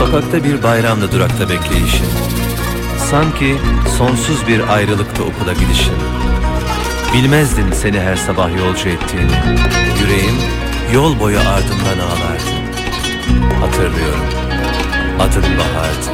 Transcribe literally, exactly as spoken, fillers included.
Sokakta bir bayramda durakta bekleyişin, sanki sonsuz bir ayrılıkta okula gidişin. Bilmezdin seni her sabah yolcu ettiğini, yüreğim yol boyu ardından ağlardı. Hatırlıyorum, adın Bahar'dı.